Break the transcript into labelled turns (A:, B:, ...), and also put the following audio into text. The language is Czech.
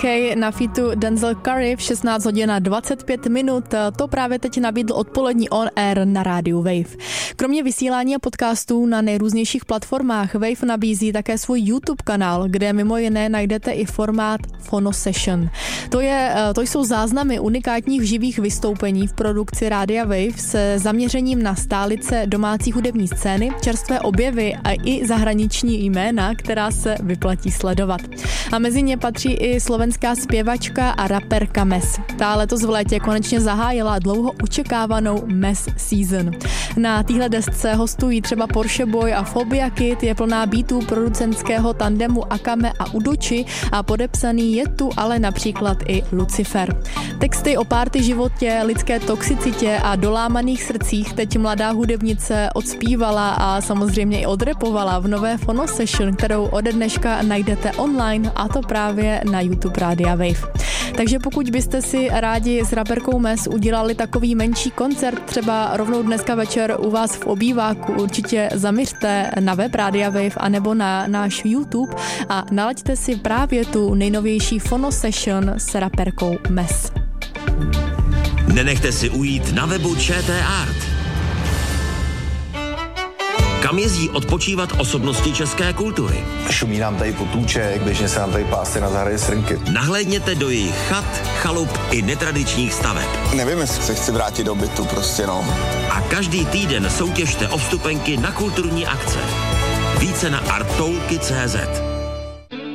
A: Kay na featu Denzel Curry v 16 hodin a 25 minut. To právě teď nabídl odpolední On Air na rádiu Wave. Kromě vysílání a podcastů na nejrůznějších platformách Wave nabízí také svůj YouTube kanál, kde mimo jiné najdete i formát Phono Session. To jsou záznamy unikátních živých vystoupení v produkci rádia Wave se zaměřením na stálice domácí hudební scény, čerstvé objevy a i zahraniční jména, která se vyplatí sledovat. A mezi ně patří i slovenská zpěvačka a raperka Mes. Ta letos v létě konečně zahájila dlouho očekávanou Mes Season. Na téhle desce hostují třeba Porsche Boy a Phobia Kid, je plná beatů producentského tandemu Akame a Udochi a podepsaný je tu ale například i Lucifer. Texty o party životě, lidské toxicitě a dolámaných srdcích teď mladá hudebnice odspívala a samozřejmě i odrepovala v nové Phono Session, kterou ode dneška najdete online, a to právě na YouTube Rádia Wave. Takže pokud byste si rádi s raperkou Mes udělali takový menší koncert, třeba rovnou dneska večer u vás v obýváku, určitě zaměřte na web Rádia Wave anebo na náš YouTube a nalaďte si právě tu nejnovější Phono Session s raperkou Mes.
B: Nenechte si ujít na webu ČT Art. Kam jezdí odpočívat osobnosti české kultury?
C: Šumí nám tady potůček, běžně se nám tady pásy na zahradě srnky.
B: Nahlédněte do jejich chat, chalup i netradičních staveb.
D: Nevím, jestli se chci vrátit do bytu, prostě no.
B: A každý týden soutěžte o vstupenky na kulturní akce. Více na arttoulky.cz.